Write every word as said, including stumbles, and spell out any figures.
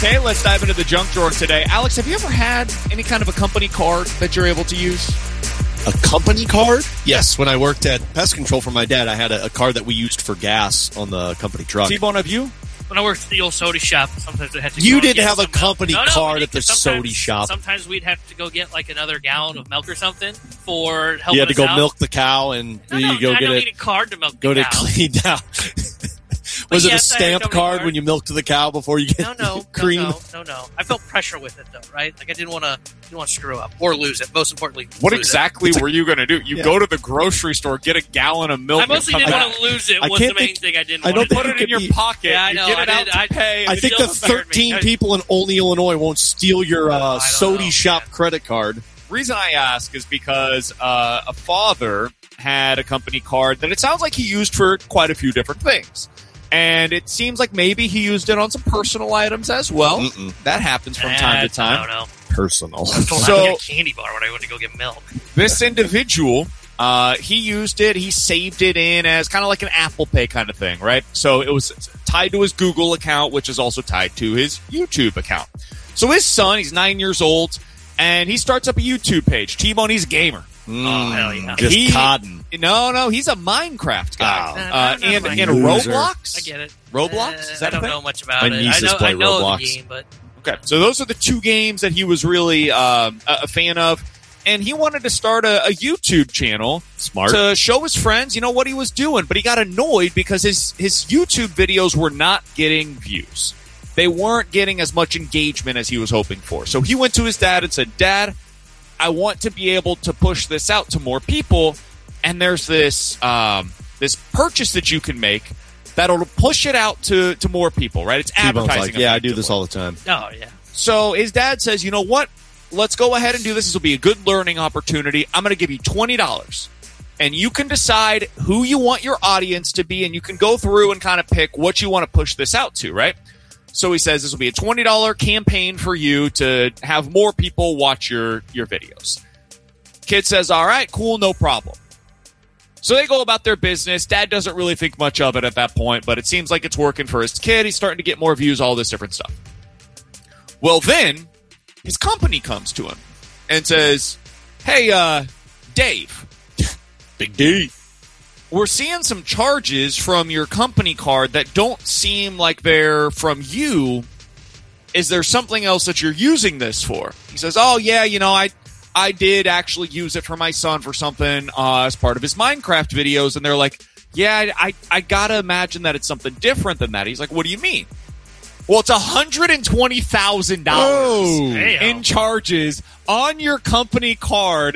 Okay, let's dive into the junk drawer today. Alex, have you ever had any kind of a company card that you're able to use? A company card? Yes. When I worked at Pest Control for my dad, I had a, a card that we used for gas on the company truck. T-Bone, have you? When I worked at the old soda shop, sometimes I had to You go didn't get have a some company milk. No, no, card we at the did, 'cause sometimes- soda shop. Sometimes we'd have to go get like another gallon of milk or something for helping You had to us go out. milk the cow and No, you no, go I get don't it. need a card to milk Go the to cow. clean down. Was But it a yes, I had a stamp company card card. when you milked the cow before you get No, no, cream? no, no, no, no. I felt pressure with it though, right? Like I didn't want to, didn't want to screw up or lose it. Most importantly, What lose exactly were you going to do? You Yeah. go to the grocery store, get a gallon of It. milk, I mostly and didn't come want back. to lose it. I Was can't the main think- thing I didn't I want don't to Put do. it in your could be- pocket. Yeah, I you know, get I it out did- to I- pay. I It think still the scared me. thirteen I- people in Olney, Illinois won't steal your uh, don't Sody know, shop man. credit card. Reason I ask is because uh, a father had a company card that it sounds like he used for quite a few different things. And it seems like maybe he used it on some personal items as well. Mm-mm. That happens from Eh, time to I time. don't know. Personal. I told So- him to get a candy bar when I went to go get milk. This individual, uh, he used it, he saved it in as kind of like an Apple Pay kind of thing, right? So it was tied to his Google account, which is also tied to his YouTube account. So his son, he's nine years old, and he starts up a YouTube page. T-Bone, he's a gamer. Oh, hell yeah. Just He- codding. No, no, he's a Minecraft guy. Oh. Uh, Uh, and never and mind. Loser. Roblox? I get it. Roblox? Uh, Is that I a don't thing? know much about My it. I nieces know, play I know Roblox. the game, but Okay, so those are the two games that he was really um, a a fan of. And he wanted to start a, a YouTube channel Smart. to show his friends, you know, what he was doing. But he got annoyed because his, his YouTube videos were not getting views. They weren't getting as much engagement as he was hoping for. So he went to his dad and said, Dad, I want to be able to push this out to more people. And there's this um, this purchase that you can make that'll push it out to, to more people, right? It's T-Bone's advertising. like, yeah, I do effectively. this all the time. oh yeah. So his dad says, you know what? Let's go ahead and do this. This will be a good learning opportunity. I'm going to give you twenty dollars. And you can decide who you want your audience to be, and you can go through and kind of pick what you want to push this out to, right? So he says this will be a twenty dollars campaign for you to have more people watch your, your videos. Kid says, all right, cool, no problem. So they go about their business. Dad doesn't really think much of it at that point, but it seems like it's working for his kid. He's starting to get more views, all this different stuff. Well, then his company comes to him and says, hey, uh, Dave, Big D. we're seeing some charges from your company card that don't seem like they're from you. Is there something else that you're using this for? He says, oh, yeah, you know, I I did actually use it for my son for something uh, as part of his Minecraft videos. And they're like, yeah, I, I got to imagine that it's something different than that. He's like, what do you mean? Well, it's one hundred twenty thousand dollars Whoa. Damn. in charges on your company card